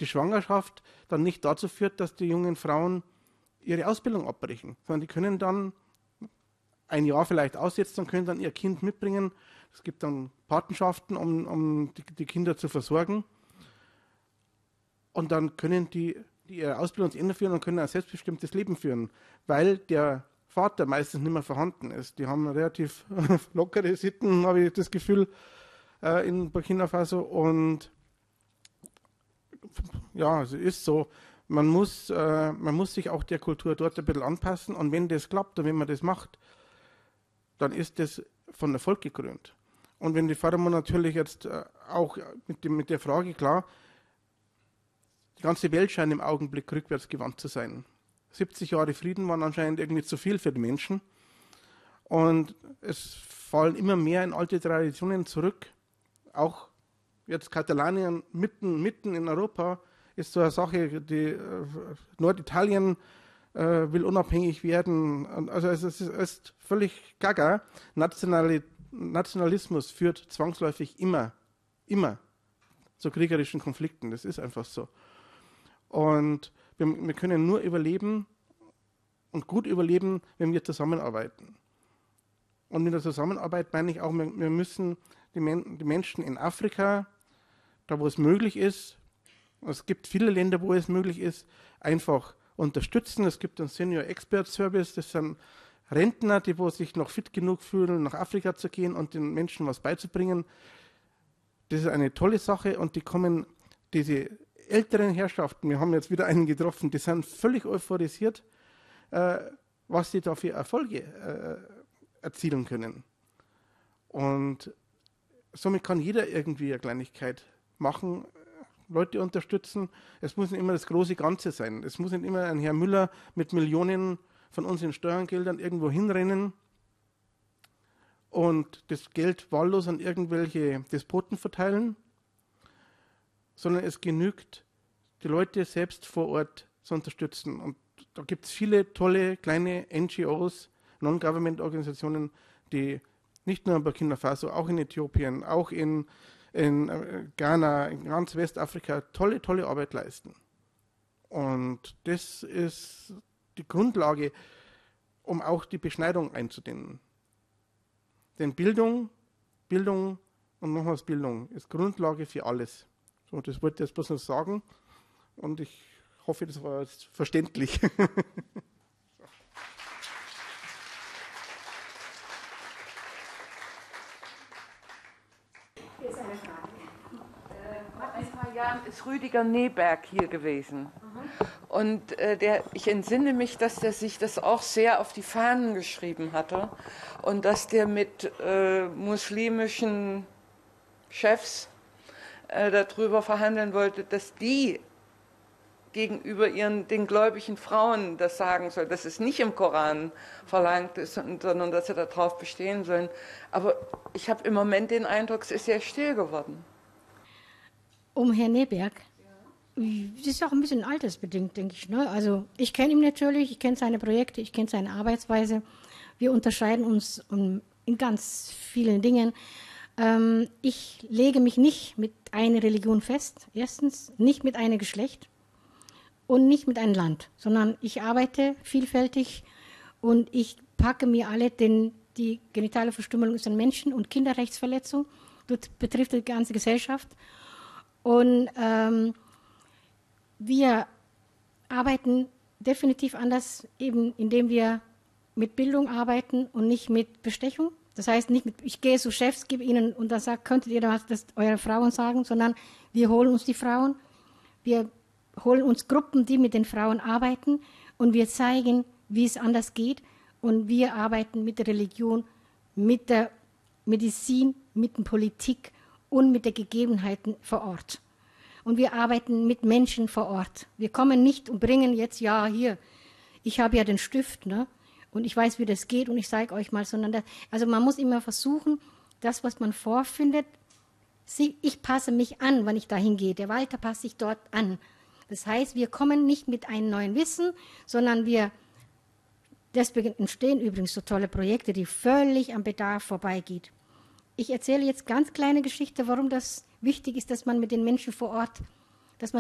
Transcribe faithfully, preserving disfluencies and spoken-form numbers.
die Schwangerschaft dann nicht dazu führt, dass die jungen Frauen ihre Ausbildung abbrechen, sondern die können dann ein Jahr vielleicht aussetzen und können dann ihr Kind mitbringen. Es gibt dann Patenschaften, um, um die, die Kinder zu versorgen. Und dann können die, die ihre Ausbildung zu Ende führen und können ein selbstbestimmtes Leben führen, weil der Vater meistens nicht mehr vorhanden ist. Die haben relativ lockere Sitten, habe ich das Gefühl, äh, in Burkina Faso. Und ja, es ist so. Man muss, äh, man muss sich auch der Kultur dort ein bisschen anpassen. Und wenn das klappt und wenn man das macht, dann ist das von Erfolg gekrönt. Und wenn die Förderung natürlich jetzt äh, auch mit, dem, mit der Frage, klar, die ganze Welt scheint im Augenblick rückwärts gewandt zu sein. siebzig Jahre Frieden waren anscheinend irgendwie zu viel für die Menschen. Und es fallen immer mehr in alte Traditionen zurück. Auch jetzt Katalonien mitten, mitten in Europa ist so eine Sache, die äh, Norditalien äh, will unabhängig werden. Also es ist, es ist völlig gaga. Nationali Nationalismus führt zwangsläufig immer, immer zu kriegerischen Konflikten. Das ist einfach so. Und wir, wir können nur überleben und gut überleben, wenn wir zusammenarbeiten. Und mit der Zusammenarbeit meine ich auch, wir, wir müssen die, Men die Menschen in Afrika, da wo es möglich ist, es gibt viele Länder, wo es möglich ist, einfach unterstützen. Es gibt einen Senior Expert Service, das sind Rentner, die wo sich noch fit genug fühlen, nach Afrika zu gehen und den Menschen was beizubringen. Das ist eine tolle Sache und die kommen, diese älteren Herrschaften, wir haben jetzt wieder einen getroffen, die sind völlig euphorisiert, äh, was sie da für Erfolge äh, erzielen können. Und somit kann jeder irgendwie eine Kleinigkeit machen, Leute unterstützen. Es muss nicht immer das große Ganze sein. Es muss nicht immer ein Herr Müller mit Millionen von unseren Steuergeldern irgendwo hinrennen und das Geld wahllos an irgendwelche Despoten verteilen, sondern es genügt, die Leute selbst vor Ort zu unterstützen. Und da gibt es viele tolle kleine N G Os, Non-Government-Organisationen, die nicht nur in Burkina Faso, auch in Äthiopien, auch in, in Ghana, in ganz Westafrika tolle, tolle Arbeit leisten. Und das ist die Grundlage, um auch die Beschneidung einzudämmen. Denn Bildung, Bildung und nochmals Bildung ist Grundlage für alles. So, das wollte ich jetzt bloß noch sagen und ich hoffe, das war jetzt verständlich. Hier ist eine Frage. Vor ein paar Jahren ist Rüdiger Neberg hier gewesen. Und äh, der, ich entsinne mich, dass der sich das auch sehr auf die Fahnen geschrieben hatte und dass der mit äh, muslimischen Chefs äh, darüber verhandeln wollte, dass die gegenüber ihren, den gläubigen Frauen das sagen sollen, dass es nicht im Koran verlangt ist, sondern dass sie darauf bestehen sollen. Aber ich habe im Moment den Eindruck, es ist sehr still geworden. Um Herrn Neberg. Das ist auch ein bisschen altersbedingt, denke ich. Ne? Also ich kenne ihn natürlich, ich kenne seine Projekte, ich kenne seine Arbeitsweise. Wir unterscheiden uns in ganz vielen Dingen. Ähm, ich lege mich nicht mit einer Religion fest, erstens, nicht mit einem Geschlecht und nicht mit einem Land, sondern ich arbeite vielfältig und ich packe mir alle, denn die genitale Verstümmelung ist ein Menschen- und Kinderrechtsverletzung, das betrifft die ganze Gesellschaft. Und ähm, wir arbeiten definitiv anders, eben indem wir mit Bildung arbeiten und nicht mit Bestechung. Das heißt, nicht mit, ich gehe zu Chefs, gebe ihnen und dann sage, könntet ihr das, das euren Frauen sagen, sondern wir holen uns die Frauen, wir holen uns Gruppen, die mit den Frauen arbeiten und wir zeigen, wie es anders geht und wir arbeiten mit der Religion, mit der Medizin, mit der Politik und mit den Gegebenheiten vor Ort. Und wir arbeiten mit Menschen vor Ort. Wir kommen nicht und bringen jetzt, ja, hier, ich habe ja den Stift, ne? Und ich weiß, wie das geht und ich zeige euch mal, sondern das, also man muss immer versuchen, das, was man vorfindet, sie, ich passe mich an, wenn ich dahin gehe. Der Walter passt sich dort an. Das heißt, wir kommen nicht mit einem neuen Wissen, sondern wir, deswegen entstehen übrigens so tolle Projekte, die völlig am Bedarf vorbeigeht. Ich erzähle jetzt ganz kleine Geschichte, warum das wichtig ist, dass man mit den Menschen vor Ort